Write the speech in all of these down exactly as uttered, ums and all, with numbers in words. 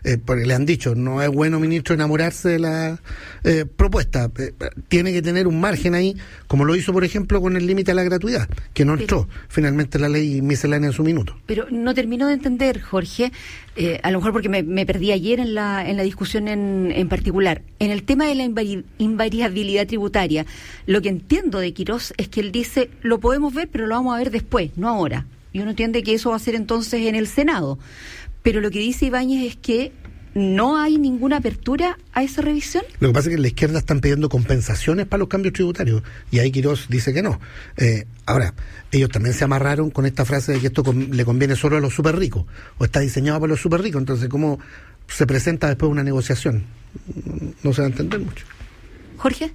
eh, porque le han dicho, no es bueno, ministro, enamorarse de la eh, propuesta, eh, tiene que tener un margen ahí, como lo hizo, por ejemplo, con el límite a la gratuidad, que no entró pero, finalmente la ley miscelánea en su minuto. Pero no termino de entender, Jorge, eh, a lo mejor porque me, me perdí ayer en la, en la discusión en, en particular, en el tema de la invari- invariabilidad tributaria, lo que entiendo de Quirós es que él dice, lo podemos ver, pero lo vamos a ver después, no ahora. Y uno entiende que eso va a ser entonces en el Senado. Pero lo que dice Ibáñez es que no hay ninguna apertura a esa revisión. Lo que pasa es que en la izquierda están pidiendo compensaciones para los cambios tributarios y ahí Quirós dice que no. Eh, ahora, ellos también se amarraron con esta frase de que esto con, le conviene solo a los súper ricos o está diseñado para los súper ricos. Entonces, ¿cómo se presenta después una negociación? No se va a entender mucho. Jorge.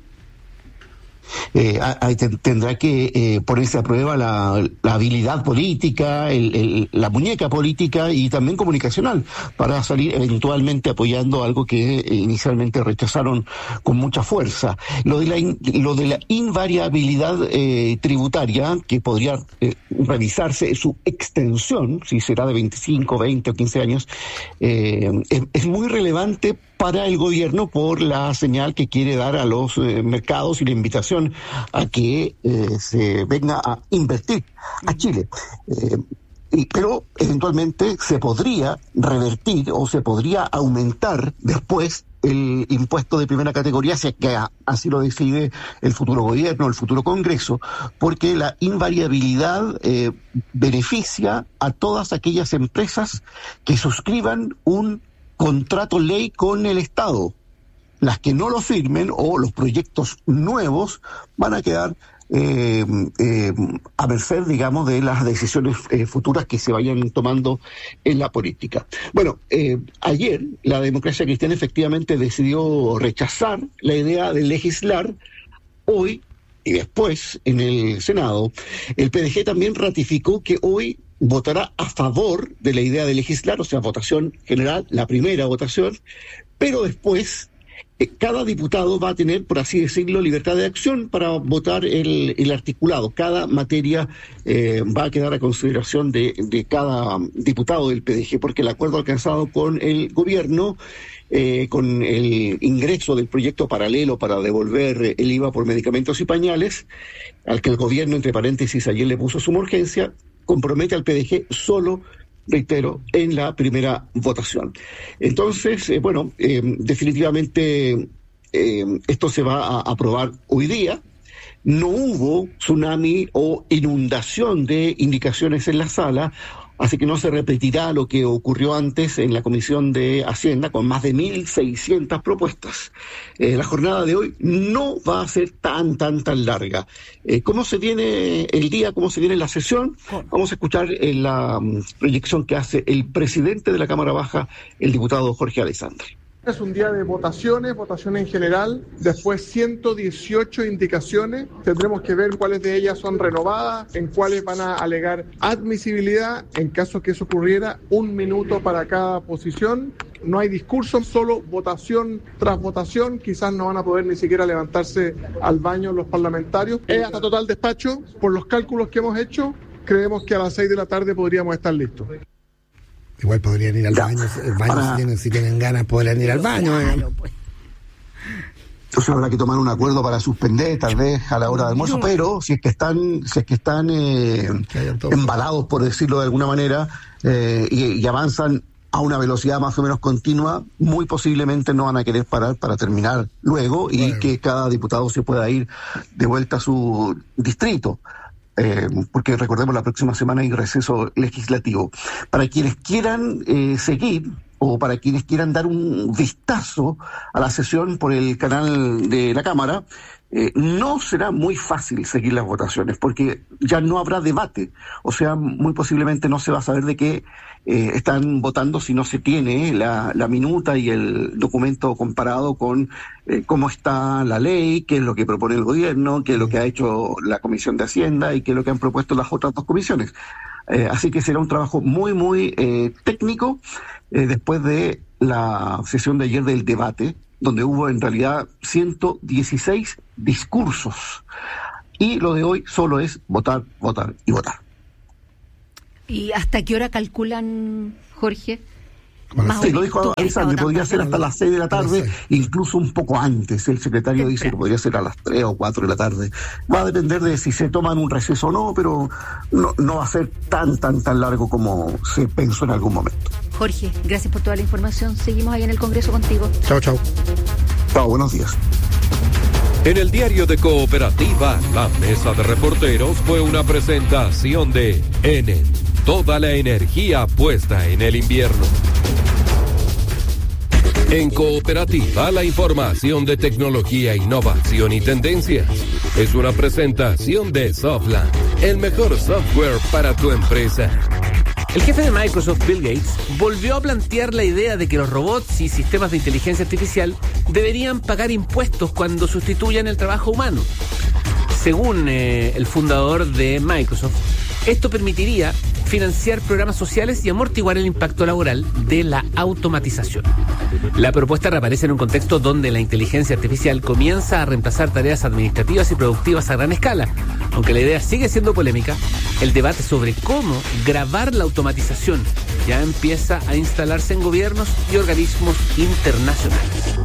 Eh, ahí tendrá que eh, ponerse a prueba la, la habilidad política, el, el, la muñeca política y también comunicacional para salir eventualmente apoyando algo que eh, inicialmente rechazaron con mucha fuerza. Lo de la, in, lo de la invariabilidad eh, tributaria, que podría eh, revisarse su extensión, si será de veinticinco, veinte o quince años, eh, es, es muy relevante para el gobierno por la señal que quiere dar a los eh, mercados y la invitación a que eh, se venga a invertir a Chile. Eh, y, pero eventualmente se podría revertir o se podría aumentar después el impuesto de primera categoría, si es que a, así lo decide el futuro gobierno, el futuro Congreso, porque la invariabilidad eh, beneficia a todas aquellas empresas que suscriban un contrato ley con el Estado. Las que no lo firmen o los proyectos nuevos van a quedar eh, eh, a merced, digamos, de las decisiones eh, futuras que se vayan tomando en la política. Bueno, eh, ayer la Democracia Cristiana efectivamente decidió rechazar la idea de legislar. Hoy y después en el Senado, el P D G también ratificó que hoy votará a favor de la idea de legislar, o sea, votación general, la primera votación, pero después eh, cada diputado va a tener, por así decirlo, libertad de acción para votar el, el articulado. Cada materia eh, va a quedar a consideración de, de cada diputado del P D G, porque el acuerdo alcanzado con el gobierno, eh, con el ingreso del proyecto paralelo para devolver el I V A por medicamentos y pañales, al que el gobierno, entre paréntesis, ayer le puso suma urgencia, compromete al P D G solo, reitero, en la primera votación. Entonces, eh, bueno, eh, definitivamente eh, esto se va a aprobar hoy día. No hubo tsunami o inundación de indicaciones en la sala, así que no se repetirá lo que ocurrió antes en la Comisión de Hacienda con más de mil seiscientas propuestas. Eh, la jornada de hoy no va a ser tan, tan, tan larga. Eh, ¿Cómo se viene el día? ¿Cómo se viene la sesión? Vamos a escuchar eh, la um, proyección que hace el presidente de la Cámara Baja, el diputado Jorge Alessandri. Es un día de votaciones, votaciones en general, después ciento dieciocho indicaciones, tendremos que ver cuáles de ellas son renovadas, en cuáles van a alegar admisibilidad, en caso que eso ocurriera, un minuto para cada posición, no hay discurso, solo votación tras votación, quizás no van a poder ni siquiera levantarse al baño los parlamentarios, es hasta total despacho, por los cálculos que hemos hecho, creemos que a las seis de la tarde podríamos estar listos. Igual podrían ir al baño, el baño Para... si, tienen, si tienen ganas podrían ir al baño. Eh. Pues. Entonces habrá que tomar un acuerdo para suspender, tal vez a la hora de almuerzo, pero si es que están, si es que están eh, embalados, por decirlo de alguna manera, eh, y, y avanzan a una velocidad más o menos continua, muy posiblemente no van a querer parar para terminar luego y bueno. que cada diputado se pueda ir de vuelta a su distrito. Eh, porque recordemos, la próxima semana hay receso legislativo. Para quienes quieran eh, seguir o para quienes quieran dar un vistazo a la sesión por el canal de la Cámara, eh, no será muy fácil seguir las votaciones porque ya no habrá debate, o sea, muy posiblemente no se va a saber de qué eh, están votando si no se tiene la, la minuta y el documento comparado con eh, cómo está la ley, qué es lo que propone el gobierno, qué es lo que ha hecho la Comisión de Hacienda y qué es lo que han propuesto las otras dos comisiones. Eh, así que será un trabajo muy, muy eh, técnico eh, después de la sesión de ayer del debate, donde hubo en realidad ciento dieciséis discursos. Y lo de hoy solo es votar, votar y votar. ¿Y hasta qué hora calculan, Jorge? Más Sí, lo dijo tú, Alexandre, estaba podría tanto ser hasta las seis de la tarde, Sí. incluso un poco antes. El secretario Temprano. dice que podría ser a las tres o cuatro de la tarde. Va a depender de si se toman un receso o no, pero no, no va a ser tan, tan, tan largo como se pensó en algún momento. Jorge, gracias por toda la información. Seguimos ahí en el Congreso contigo. Chao, chao. Chao, buenos días. En el diario de Cooperativa, la mesa de reporteros fue una presentación de Enel. Toda la energía puesta en el invierno. En Cooperativa, la información de tecnología, innovación y tendencias. Es una presentación de Softland, el mejor software para tu empresa. El jefe de Microsoft, Bill Gates, volvió a plantear la idea de que los robots y sistemas de inteligencia artificial deberían pagar impuestos cuando sustituyan el trabajo humano. Según eh, el fundador de Microsoft, esto permitiría financiar programas sociales y amortiguar el impacto laboral de la automatización. La propuesta reaparece en un contexto donde la inteligencia artificial comienza a reemplazar tareas administrativas y productivas a gran escala. Aunque la idea sigue siendo polémica, el debate sobre cómo grabar la automatización ya empieza a instalarse en gobiernos y organismos internacionales.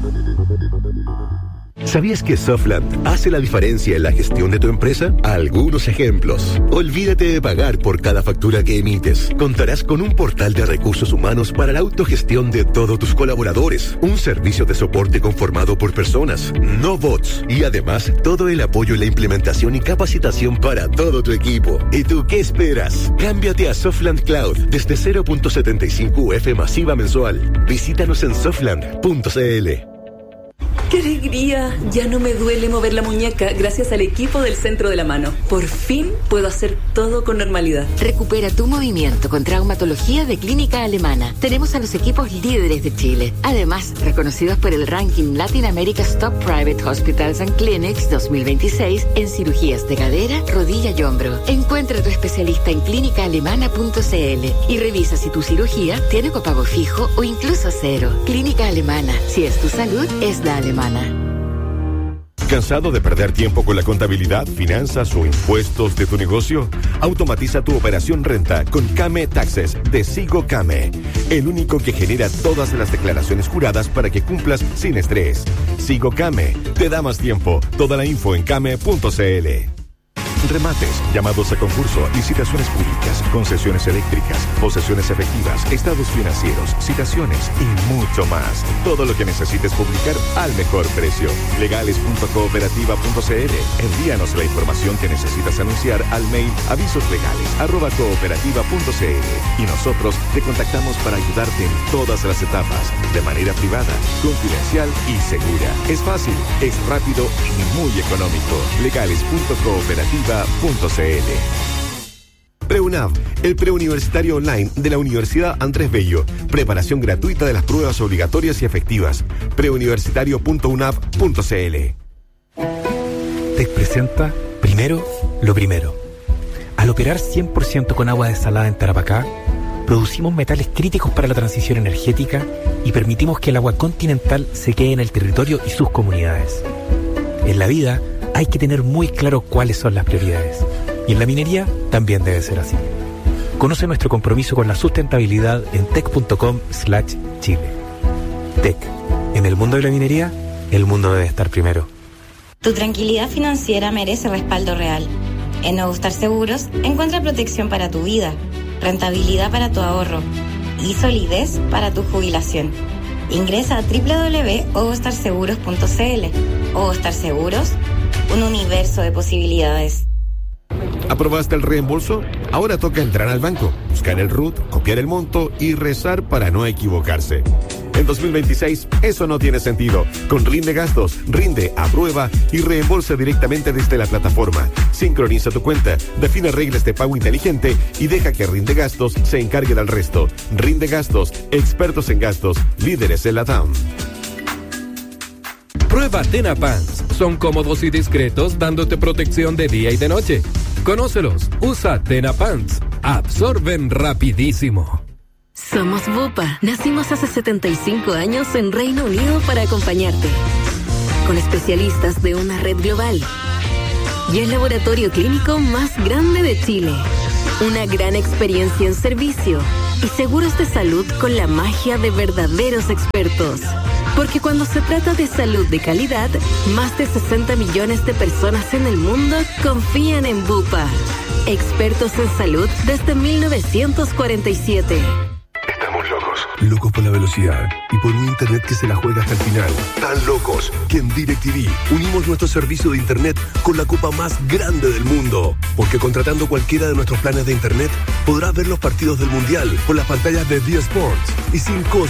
¿Sabías que Softland hace la diferencia en la gestión de tu empresa? Algunos ejemplos. Olvídate de pagar por cada factura que emites. Contarás con un portal de recursos humanos para la autogestión de todos tus colaboradores. Un servicio de soporte conformado por personas, no bots. Y además, todo el apoyo en la implementación y capacitación para todo tu equipo. ¿Y tú qué esperas? Cámbiate a Softland Cloud desde cero punto setenta y cinco U F masiva mensual. Visítanos en softland punto c l. ¡Qué alegría! Ya no me duele mover la muñeca gracias al equipo del Centro de la Mano. Por fin puedo hacer todo con normalidad. Recupera tu movimiento con traumatología de Clínica Alemana. Tenemos a los equipos líderes de Chile. Además, reconocidos por el ranking Latin America's Top Private Hospitals and Clinics dos mil veintiséis en cirugías de cadera, rodilla y hombro. Encuentra a tu especialista en clínica alemana punto c l y revisa si tu cirugía tiene copago fijo o incluso cero. Clínica Alemana. Si es tu salud, es la alemana. ¿Cansado de perder tiempo con la contabilidad, finanzas o impuestos de tu negocio? Automatiza tu operación renta con Came Taxes de Sigo Came, el único que genera todas las declaraciones juradas para que cumplas sin estrés. Sigo Came, te da más tiempo. Toda la info en came punto c l. Remates, llamados a concurso, licitaciones públicas, concesiones eléctricas, posesiones efectivas, estados financieros, citaciones y mucho más. Todo lo que necesites publicar al mejor precio. legales punto cooperativa punto c l. Envíanos la información que necesitas anunciar al mail avisoslegales arroba cooperativa punto c l y nosotros te contactamos para ayudarte en todas las etapas, de manera privada, confidencial y segura. Es fácil, es rápido y muy económico. legales punto cooperativa punto c l. PreUNAV, el preuniversitario online de la Universidad Andrés Bello. Preparación gratuita de las pruebas obligatorias y efectivas. preuniversitario punto u n a v punto c l. T E C presenta Primero lo Primero. Al operar cien por ciento con agua desalada en Tarapacá, producimos metales críticos para la transición energética y permitimos que el agua continental se quede en el territorio y sus comunidades. En la vida hay que tener muy claro cuáles son las prioridades. Y en la minería también debe ser así. Conoce nuestro compromiso con la sustentabilidad en tec punto com slash chile. T E C. En el mundo de la minería, el mundo debe estar primero. Tu tranquilidad financiera merece respaldo real. En Nuevo Star Seguros encuentra protección para tu vida, rentabilidad para tu ahorro y solidez para tu jubilación. Ingresa a doble u doble u doble u punto ovostar seguros punto c l. Ovostar Seguros, un universo de posibilidades. ¿Aprobaste el reembolso? Ahora toca entrar al banco, buscar el R U T, copiar el monto y rezar para no equivocarse. En dos mil veintiséis, eso no tiene sentido. Con Rinde Gastos, rinde, aprueba y reembolsa directamente desde la plataforma. Sincroniza tu cuenta, define reglas de pago inteligente y deja que Rinde Gastos se encargue del resto. Rinde Gastos, expertos en gastos, líderes en la T A M. Prueba Tena Pants. Son cómodos y discretos, dándote protección de día y de noche. Conócelos. Usa Tena Pants. Absorben rapidísimo. Somos Bupa. Nacimos hace setenta y cinco años en Reino Unido para acompañarte. Con especialistas de una red global. Y el laboratorio clínico más grande de Chile. Una gran experiencia en servicio. y seguros de salud con la magia de verdaderos expertos. Porque cuando se trata de salud de calidad, más de sesenta millones de personas en el mundo confían en Bupa. Expertos en salud desde mil novecientos cuarenta y siete. Estamos locos. Locos por la velocidad y por un internet que se la juega hasta el final. Tan locos que en DirecTV unimos nuestro servicio de internet con la copa más grande del mundo. Porque contratando cualquiera de nuestros planes de internet podrás ver los partidos del Mundial por las pantallas de D Sports y sin costo